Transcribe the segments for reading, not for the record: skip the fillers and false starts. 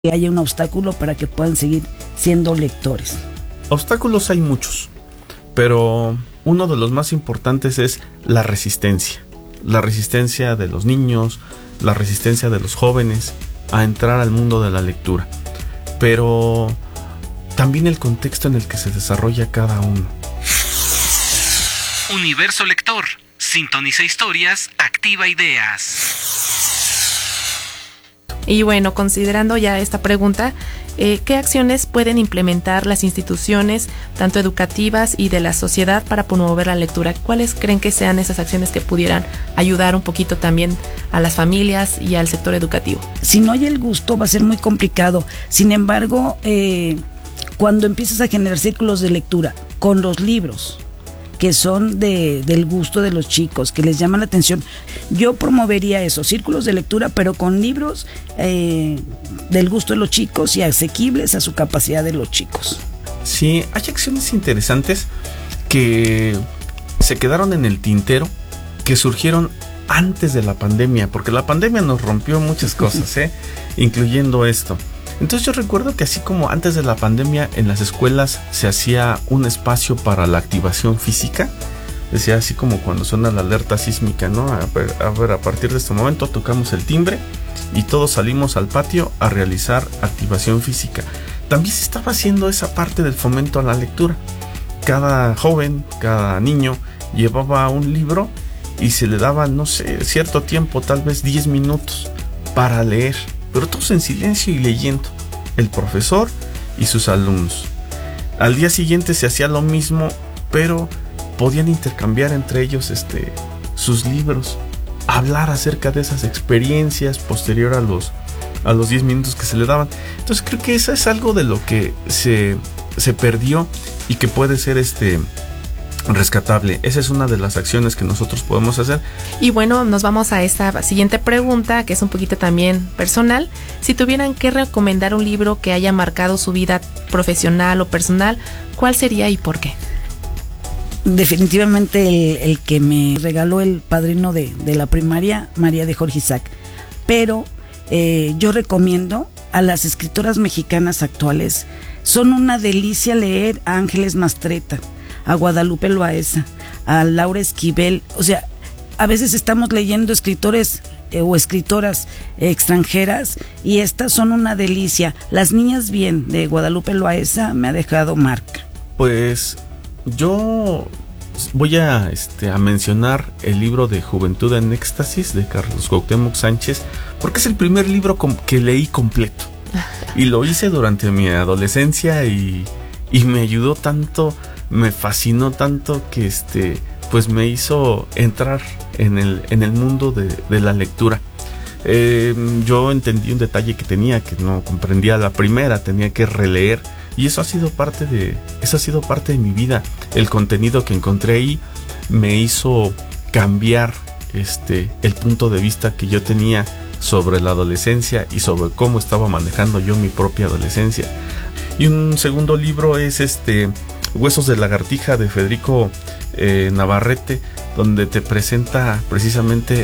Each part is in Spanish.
que haya un obstáculo para que puedan seguir siendo lectores. Obstáculos hay muchos, pero uno de los más importantes es la resistencia. La resistencia de los niños, la resistencia de los jóvenes a entrar al mundo de la lectura. Pero también el contexto en el que se desarrolla cada uno. Universo Lector. Sintoniza historias, activa ideas. Y bueno, considerando ya esta pregunta, ¿qué acciones pueden implementar las instituciones, tanto educativas y de la sociedad, para promover la lectura? ¿Cuáles creen que sean esas acciones que pudieran ayudar un poquito también a las familias y al sector educativo? Si no hay el gusto, va a ser muy complicado. Sin embargo, cuando empiezas a generar círculos de lectura con los libros que son del gusto de los chicos, que les llaman la atención, yo promovería eso, círculos de lectura, pero con libros del gusto de los chicos y asequibles a su capacidad de los chicos. Sí, hay acciones interesantes que se quedaron en el tintero, que surgieron antes de la pandemia, porque la pandemia nos rompió muchas cosas, incluyendo esto. Entonces yo recuerdo que así como antes de la pandemia en las escuelas se hacía un espacio para la activación física, decía así como cuando suena la alerta sísmica, ¿no? A ver, a partir de este momento tocamos el timbre y todos salimos al patio a realizar activación física. También se estaba haciendo esa parte del fomento a la lectura. Cada joven, cada niño llevaba un libro y se le daba, no sé, cierto tiempo, tal vez 10 minutos para leer, pero todos en silencio y leyendo, el profesor y sus alumnos. Al día siguiente se hacía lo mismo, pero podían intercambiar entre ellos sus libros, hablar acerca de esas experiencias posterior a los 10 minutos que se le daban. Entonces creo que eso es algo de lo que se perdió y que puede ser rescatable. Esa es una de las acciones que nosotros podemos hacer. Y bueno, nos vamos a esta siguiente pregunta, que es un poquito también personal. Si tuvieran que recomendar un libro que haya marcado su vida profesional o personal, ¿cuál sería y por qué? Definitivamente el que me regaló el padrino de la primaria, María de Jorge Isaac. Pero yo recomiendo a las escritoras mexicanas actuales. Son una delicia leer a Ángeles Mastretta, a Guadalupe Loaesa, a Laura Esquivel. O sea, a veces estamos leyendo escritores o escritoras extranjeras y estas son una delicia. Las niñas bien de Guadalupe Loaesa me ha dejado marca. Pues yo voy a mencionar el libro de Juventud en Éxtasis de Carlos Cuauhtémoc Sánchez, porque es el primer libro que leí completo y lo hice durante mi adolescencia y me ayudó tanto, me fascinó tanto que pues me hizo entrar en el mundo de la lectura. Yo entendí un detalle que no comprendía la primera, tenía que releer, y eso ha sido parte de mi vida. El contenido que encontré ahí me hizo cambiar el punto de vista que yo tenía sobre la adolescencia y sobre cómo estaba manejando yo mi propia adolescencia. Y un segundo libro es Huesos de lagartija de Federico Navarrete, donde te presenta precisamente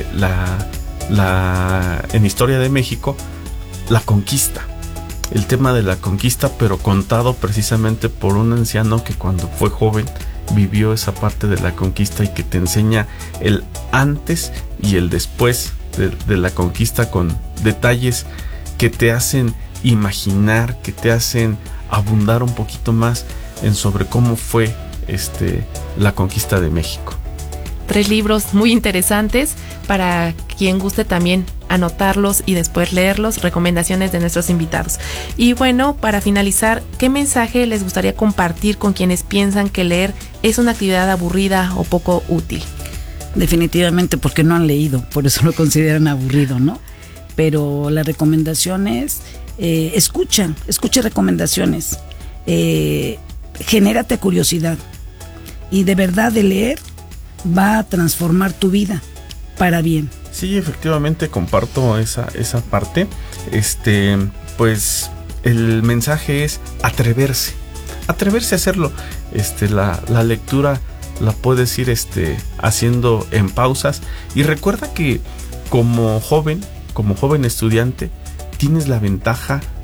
en Historia de México la conquista, el tema de la conquista, pero contado precisamente por un anciano que cuando fue joven vivió esa parte de la conquista y que te enseña el antes y el después de la conquista, con detalles que te hacen imaginar, que te hacen abundar un poquito más sobre cómo fue la conquista de México. 3 libros muy interesantes para quien guste también anotarlos y después leerlos, recomendaciones de nuestros invitados. Y bueno, para finalizar, ¿qué mensaje les gustaría compartir con quienes piensan que leer es una actividad aburrida o poco útil? Definitivamente porque no han leído, por eso lo consideran aburrido, ¿no? Pero la recomendación es escucha recomendaciones, genérate curiosidad, y de verdad de leer va a transformar tu vida para bien. Sí, efectivamente comparto esa parte. Pues el mensaje es atreverse a hacerlo. La lectura la puedes ir haciendo en pausas, y recuerda que como joven estudiante tienes la ventaja